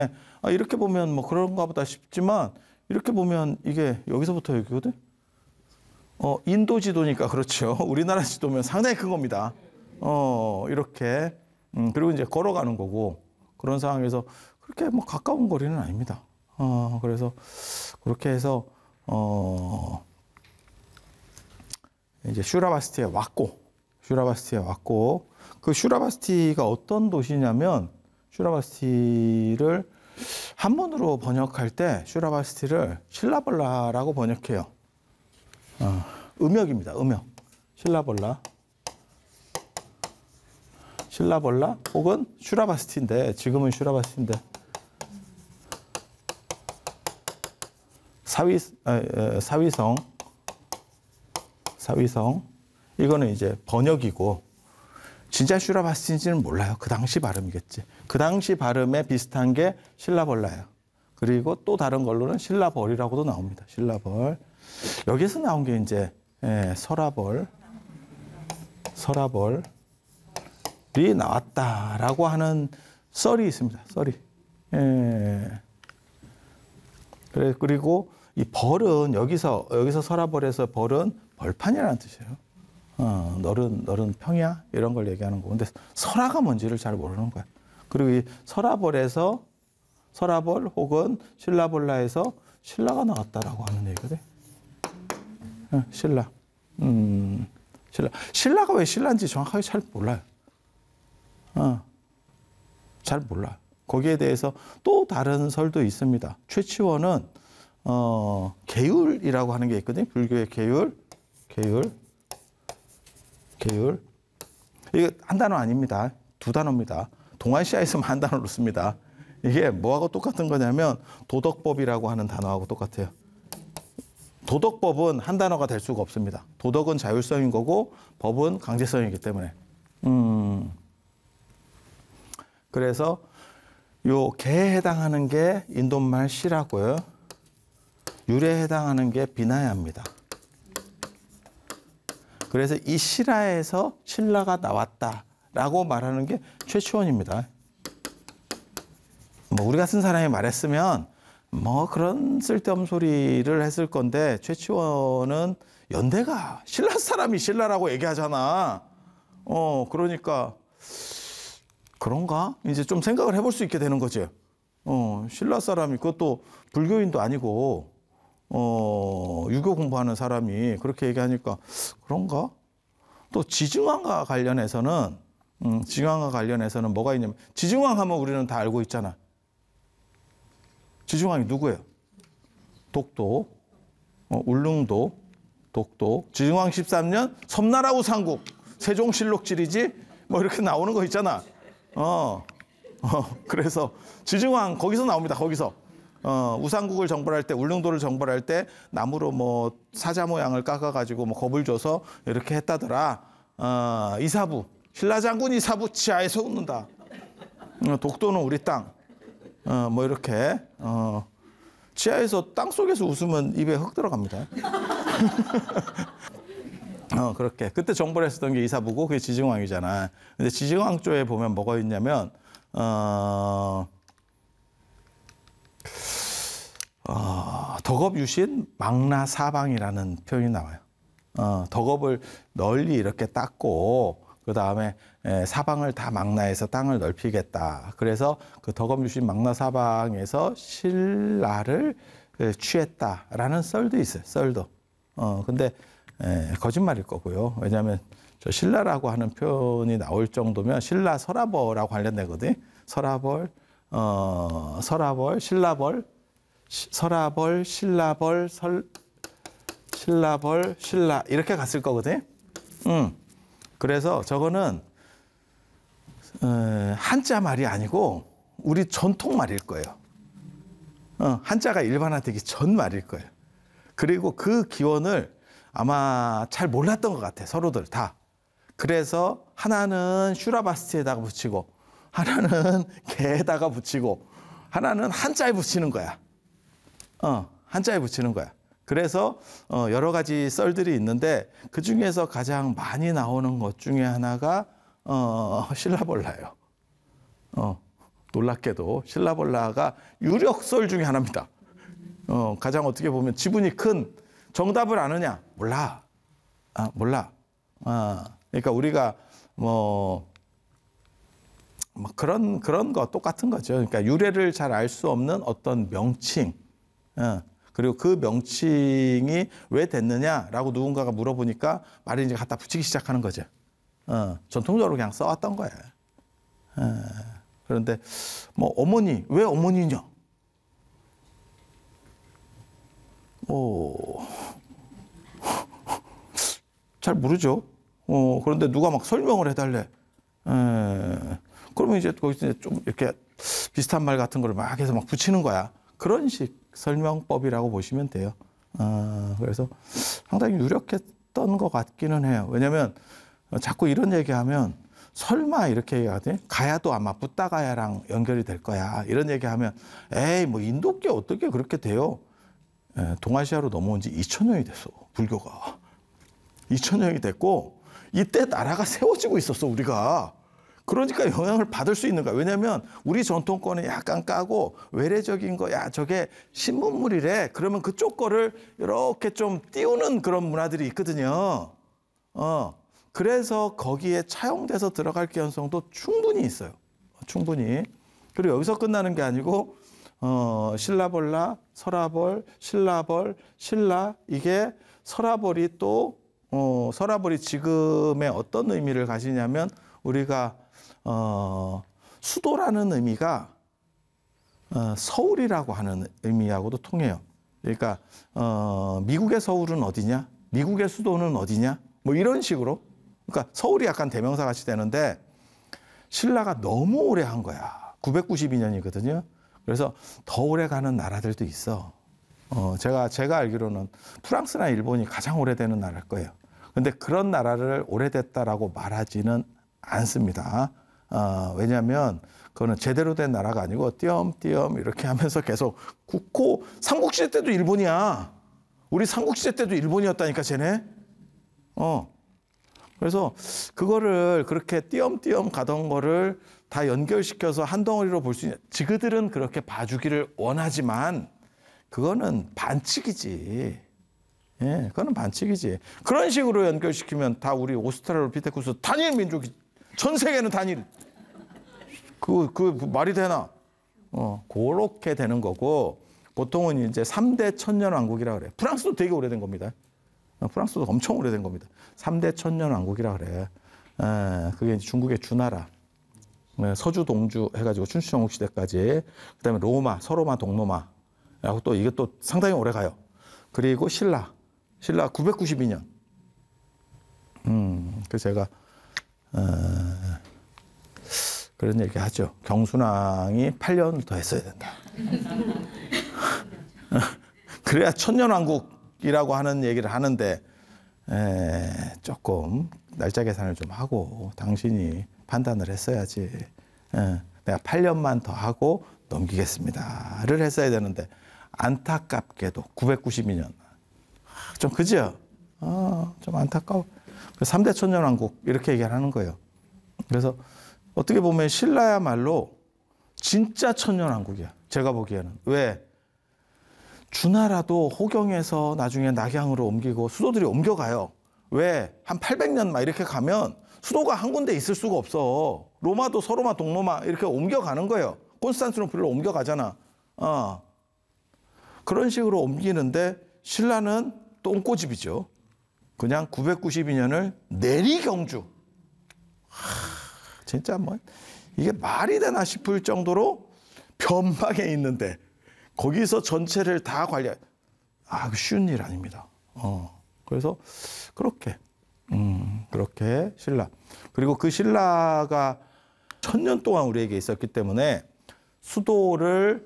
이렇게 보면 뭐 그런가 보다 싶지만 이렇게 보면 이게 여기서부터 여기거든. 인도 지도니까 그렇죠. 우리나라 지도면 상당히 큰 겁니다. 이렇게 그리고 이제 걸어가는 거고 그런 상황에서 그렇게 뭐 가까운 거리는 아닙니다. 그래서 그렇게 해서 이제 슈라바스티에 왔고 그 슈라바스티가 어떤 도시냐면 슈라바스티를 한문으로 번역할 때 슈라바스티를 실라볼라라고 번역해요. 음역입니다. 음역. 실라볼라 혹은 슈라바스티인데 지금은 슈라바스티인데 사위성 이거는 이제 번역이고 진짜 슈라바스티인지는 몰라요. 그 당시 발음이겠지. 그 당시 발음에 비슷한 게 실라볼라예요. 그리고 또 다른 걸로는 실라벌이라고도 나옵니다. 실라벌. 여기서 나온 게 이제 서라벌이 나왔다라고 하는 썰이 있습니다. 썰이. 그리고 이 벌은 여기서 서라벌에서 벌은 벌판이라는 뜻이에요. 너른 평야 이런 걸 얘기하는 거. 근데 설화가 뭔지를 잘 모르는 거야. 그리고 이 서라벌에서 서라벌 혹은 실라볼라에서 신라가 나왔다라고 하는 얘기거든. 신라. 신라가 왜 신라인지 정확하게 잘 몰라요. 잘 몰라요. 거기에 대해서 또 다른 설도 있습니다. 최치원은 계율이라고 하는 게 있거든요. 불교의 계율. 이게 한 단어 아닙니다. 두 단어입니다. 동아시아에서만 한 단어로 씁니다. 이게 뭐하고 똑같은 거냐면 도덕법이라고 하는 단어하고 똑같아요. 도덕법은 한 단어가 될 수가 없습니다. 도덕은 자율성인 거고 법은 강제성이기 때문에. 그래서 요 개에 해당하는 게 인도말 시라고요. 율에 해당하는 게 비나야입니다. 그래서 이 시라에서 신라가 나왔다라고 말하는 게 최치원입니다. 뭐 우리가 쓴 사람이 말했으면 뭐 그런 쓸데없는 소리를 했을 건데 최치원은 연대가 신라 사람이 신라라고 얘기하잖아. 그러니까 그런가? 이제 좀 생각을 해볼 수 있게 되는 거지. 신라 사람이 그것도 불교인도 아니고 유교 공부하는 사람이 그렇게 얘기하니까 그런가? 또 지증왕과 관련해서는 뭐가 있냐면 지증왕 하면 우리는 다 알고 있잖아. 지증왕이 누구예요? 독도, 울릉도, 독도. 지증왕 13년 섬나라 우상국 세종실록지리지 뭐 이렇게 나오는 거 있잖아. 그래서 지증왕 거기서 나옵니다. 거기서. 우상국을 정벌할 때 울릉도를 정벌할 때 나무로 뭐 사자 모양을 깎아가지고 뭐 겁을 줘서 이렇게 했다더라. 이사부 신라장군 이사부 치하에서 웃는다. 독도는 우리 땅. 뭐 이렇게 치하에서 땅 속에서 웃으면 입에 흙 들어갑니다. 그렇게 그때 정벌했었던 게 이사부고 그게 지증왕이잖아. 근데 지증왕 쪽에 보면 뭐가 있냐면 덕업유신 망나사방이라는 표현이 나와요. 덕업을 널리 이렇게 닦고 그 다음에 사방을 다 망라해서 땅을 넓히겠다. 그래서 그 덕업유신 망나사방에서 신라를 취했다라는 썰도 있어요. 썰도. 근데 거짓말일 거고요. 왜냐하면 저 신라라고 하는 표현이 나올 정도면 신라 서라벌하고 관련되거든. 서라벌, 신라벌, 서라벌, 신라벌, 신라벌, 신라 이렇게 갔을 거거든. 그래서 저거는 한자 말이 아니고 우리 전통 말일 거예요. 한자가 일반화되기 전 말일 거예요. 그리고 그 기원을 아마 잘 몰랐던 것 같아. 서로들 다. 그래서 하나는 슈라바스티에다가 붙이고 하나는 개에다가 붙이고 하나는 한자에 붙이는 거야. 한자에 붙이는 거야. 그래서 여러 가지 썰들이 있는데 그 중에서 가장 많이 나오는 것 중에 하나가 신라벌라예요. 놀랍게도 신라벌라가 유력설 중에 하나입니다. 가장 어떻게 보면 지분이 큰. 정답을 아느냐? 몰라. 몰라. 그러니까 우리가 뭐 그런 거 똑같은 거죠. 그러니까 유래를 잘 알 수 없는 어떤 명칭. 그리고 그 명칭이 왜 됐느냐라고 누군가가 물어보니까 말을 이제 갖다 붙이기 시작하는 거죠. 전통적으로 그냥 써왔던 거예요. 그런데 뭐 어머니, 왜 어머니냐? 잘 모르죠. 그런데 누가 막 설명을 해달래. 그러면 이제 거기서 좀 이렇게 비슷한 말 같은 걸 막 해서 막 붙이는 거야. 그런 식 설명법이라고 보시면 돼요. 그래서 상당히 유력했던 것 같기는 해요. 왜냐하면 자꾸 이런 얘기하면 설마 이렇게 얘기하더니 가야도 아마 붓다가야랑 연결이 될 거야. 이런 얘기하면 에이 뭐 인도께 어떻게 그렇게 돼요? 동아시아로 넘어온 지 2000년이 됐어. 불교가. 2000년이 됐고 이때 나라가 세워지고 있었어 우리가. 그러니까 영향을 받을 수 있는 거야. 왜냐하면 우리 정통권에 약간 까고 외래적인 거야 저게 신문물이래. 그러면 그쪽 거를 이렇게 좀 띄우는 그런 문화들이 있거든요. 그래서 거기에 차용돼서 들어갈 가능성도 충분히 있어요. 충분히. 그리고 여기서 끝나는 게 아니고 신라벌라, 설화벌, 신라벌, 신라 이게 설화벌이 또 설화벌이 지금의 어떤 의미를 가지냐면 우리가 수도라는 의미가 서울이라고 하는 의미하고도 통해요. 그러니까 미국의 서울은 어디냐? 미국의 수도는 어디냐? 뭐 이런 식으로. 그러니까 서울이 약간 대명사 같이 되는데 신라가 너무 오래 한 거야. 992년이거든요. 그래서 더 오래 가는 나라들도 있어. 제가 알기로는 프랑스나 일본이 가장 오래되는 나라일 거예요. 근데 그런 나라를 오래됐다라고 말하지는 않습니다. 왜냐하면 그거는 제대로 된 나라가 아니고 띄엄띄엄 이렇게 하면서 계속 국호 삼국시대 때도 일본이야. 우리 삼국시대 때도 일본이었다니까 쟤네. 그래서 그거를 그렇게 띄엄띄엄 가던 거를 다 연결시켜서 한 덩어리로 볼 수 있는 지그들은 그렇게 봐주기를 원하지만 그거는 반칙이지. 예, 그거는 반칙이지. 그런 식으로 연결시키면 다 우리 오스트랄로피테쿠스 단일 민족이 전 세계는 단일. 그 말이 되나? 그렇게 되는 거고 보통은 이제 3대 천년왕국이라 그래. 프랑스도 되게 오래된 겁니다. 프랑스도 엄청 오래된 겁니다. 3대 천년왕국이라 그래. 그게 중국의 주나라. 서주, 동주 해가지고 춘추전국 시대까지. 그다음에 로마, 서로마, 동로마. 라고 또 이게 또 상당히 오래 가요. 그리고 신라 992년. 그래서 제가 그런 얘기 하죠. 경순왕이 8년 더 했어야 된다. 그래야 천년왕국이라고 하는 얘기를 하는데 조금 날짜 계산을 좀 하고 당신이 판단을 했어야지. 내가 8년만 더 하고 넘기겠습니다를 했어야 되는데 안타깝게도 992년. 좀 그죠? 좀 안타까워. 3대 천년왕국 이렇게 얘기를 하는 거예요. 그래서 어떻게 보면 신라야말로 진짜 천년왕국이야. 제가 보기에는. 왜? 주나라도 호경에서 나중에 낙양으로 옮기고 수도들이 옮겨가요. 왜? 한 800년 막 이렇게 가면 수도가 한 군데 있을 수가 없어. 로마도 서로마, 동로마 이렇게 옮겨가는 거예요. 콘스탄티노플로 옮겨가잖아. 그런 식으로 옮기는데 신라는 똥꼬집이죠. 그냥 992년을 내리경주. 진짜 뭐 이게 말이 되나 싶을 정도로 변방에 있는데 거기서 전체를 다 관리해. 쉬운 일 아닙니다. 그래서 그렇게 신라. 그리고 그 신라가 1000년 동안 우리에게 있었기 때문에 수도를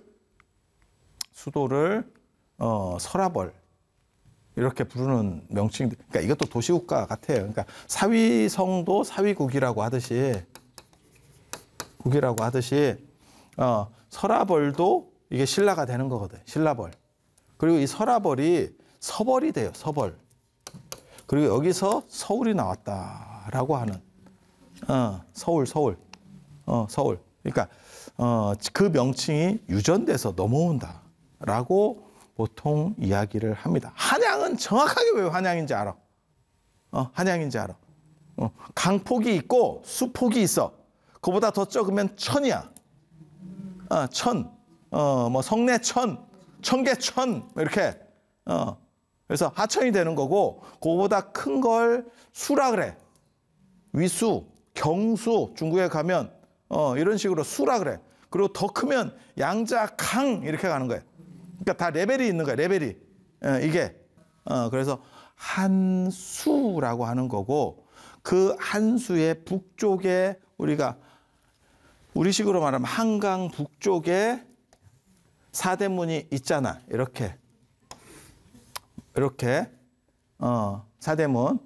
설화벌 이렇게 부르는 명칭. 그러니까 이것도 도시국가 같아요. 그러니까 사위성도 사위국이라고 하듯이 설화벌도 이게 신라가 되는 거거든. 신라벌. 그리고 이 설화벌이 서벌이 돼요. 서벌. 그리고 여기서 서울이 나왔다라고 하는 서울. 그러니까 그 명칭이 유전돼서 넘어온다라고 보통 이야기를 합니다. 한양은 정확하게 왜 한양인지 알아. 한양인지 알아. 강폭이 있고 수폭이 있어. 그보다 더 적으면 천이야. 천, 뭐 성내천, 청계천 이렇게. 그래서 하천이 되는 거고, 그보다 큰 걸 수라 그래. 위수, 경수, 중국에 가면 이런 식으로 수라 그래. 그리고 더 크면 양자, 강 이렇게 가는 거예요. 그러니까 다 레벨이 있는 거예요. 레벨이. 이게. 그래서 한수라고 하는 거고, 그 한수의 북쪽에 우리식으로 말하면 한강 북쪽에 사대문이 있잖아. 이렇게 사대문.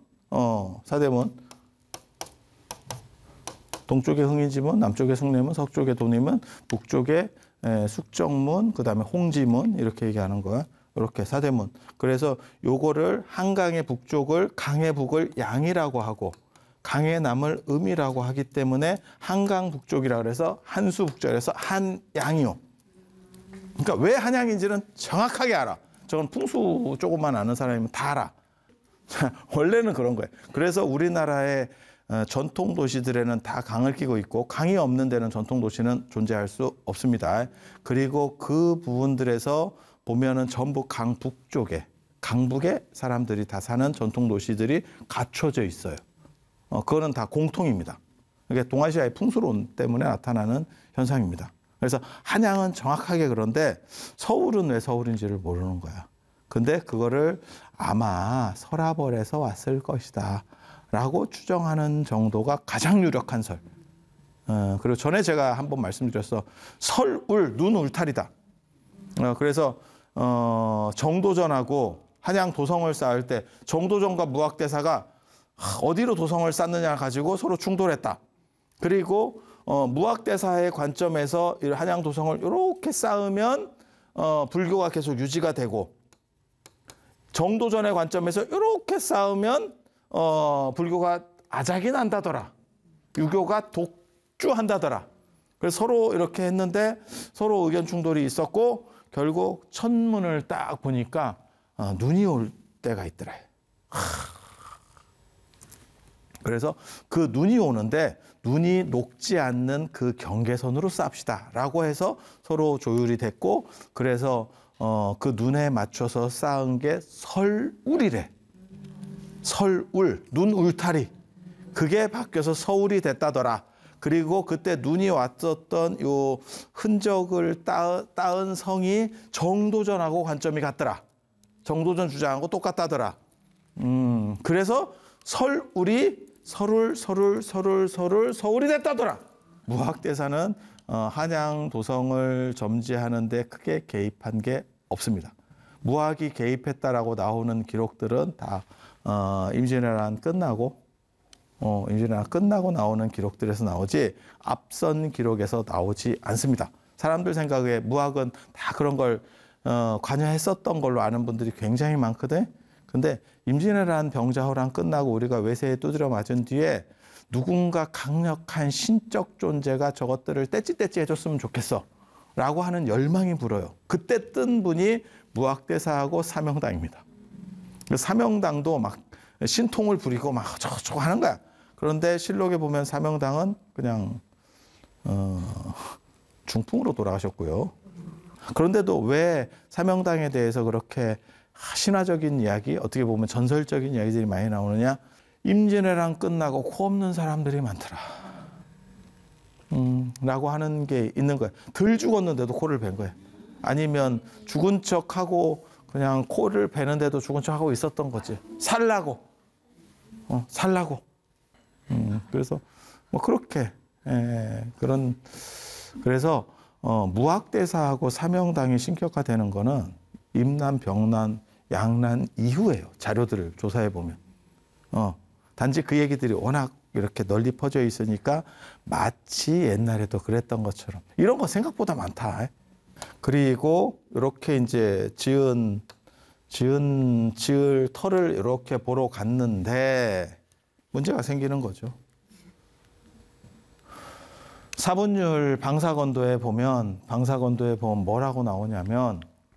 동쪽에 흥인지문, 남쪽에 성내문, 서쪽에 도리문, 북쪽에 숙정문, 그다음에 홍지문 이렇게 얘기하는 거야. 이렇게 사대문. 그래서 요거를 한강의 북쪽을 강의 북을 양이라고 하고 강의 남을 음이라고 하기 때문에 한강 북쪽이라 그래서 한수 북쪽에서 한양이요. 그러니까 왜 한양인지는 정확하게 알아. 저건 풍수 조금만 아는 사람이면 다 알아. 원래는 그런 거예요. 그래서 우리나라의 전통 도시들에는 다 강을 끼고 있고 강이 없는 데는 전통 도시는 존재할 수 없습니다. 그리고 그 부분들에서 보면은 전부 강 북쪽에, 강북에 사람들이 다 사는 전통 도시들이 갖춰져 있어요. 그거는 다 공통입니다. 이게 동아시아의 풍수론 때문에 나타나는 현상입니다. 그래서 한양은 정확하게 그런데 서울은 왜 서울인지를 모르는 거야. 근데 그거를 아마 서라벌에서 왔을 것이다 라고 추정하는 정도가 가장 유력한 설. 그리고 전에 제가 한번 말씀드렸어. 설울, 눈 울타리다. 그래서 정도전하고 한양 도성을 쌓을 때 정도전과 무학대사가 어디로 도성을 쌓느냐 가지고 서로 충돌했다. 그리고 무학대사의 관점에서 한양 도성을 이렇게 쌓으면 불교가 계속 유지가 되고, 정도전의 관점에서 이렇게 쌓으면 불교가 아작이 난다더라. 유교가 독주한다더라. 그래서 서로 이렇게 했는데 서로 의견 충돌이 있었고 결국 천문을 딱 보니까 눈이 올 때가 있더라. 그래서 그 눈이 오는데 눈이 녹지 않는 그 경계선으로 쌓읍시다 라고 해서 서로 조율이 됐고, 그래서 그 눈에 맞춰서 쌓은 게 설울이래. 설울, 눈 울타리. 그게 바뀌어서 서울이 됐다더라. 그리고 그때 눈이 왔었던 요 흔적을 따은 성이 정도전하고 관점이 같더라. 정도전 주장하고 똑같다더라. 그래서 설울이 서울이 됐다더라. 무학대사는 한양 도성을 점지하는데 크게 개입한 게 없습니다. 무학이 개입했다라고 나오는 기록들은 다 임진왜란 끝나고 나오는 기록들에서 나오지 앞선 기록에서 나오지 않습니다. 사람들 생각에 무학은 다 그런 걸 관여했었던 걸로 아는 분들이 굉장히 많거든. 근데 임진왜란 병자호란 끝나고 우리가 외세에 두드려 맞은 뒤에 누군가 강력한 신적 존재가 저것들을 떼찌떼찌 해줬으면 좋겠어 라고 하는 열망이 불어요. 그때 뜬 분이 무학대사하고 사명당입니다. 사명당도 막 신통을 부리고 막 저거 하는 거야. 그런데 실록에 보면 사명당은 그냥 중풍으로 돌아가셨고요. 그런데도 왜 사명당에 대해서 그렇게 신화적인 이야기, 어떻게 보면 전설적인 이야기들이 많이 나오느냐? 임진왜란 끝나고 코 없는 사람들이 많더라. 라고 하는 게 있는 거예요. 덜 죽었는데도 코를 벤 거예요. 아니면 죽은 척하고 그냥 코를 베는데도 죽은 척하고 있었던 거지. 살라고. 그래서 뭐 그렇게 그래서 무학대사하고 사명당이 신격화되는 거는 임난, 병난, 양난 이후예요. 자료들을 조사해 보면. 단지 그 얘기들이 워낙 이렇게 널리 퍼져 있으니까 마치 옛날에도 그랬던 것처럼. 이런 거 생각보다 많다. 그리고 이렇게 이제 지을 터를 이렇게 보러 갔는데 문제가 생기는 거죠. 사분율 방사건도에 보면 뭐라고 나오냐면